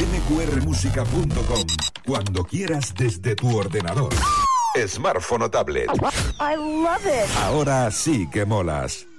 nqrmusica.com. Cuando quieras desde tu ordenador, smartphone o tablet. I love it. Ahora sí que molas.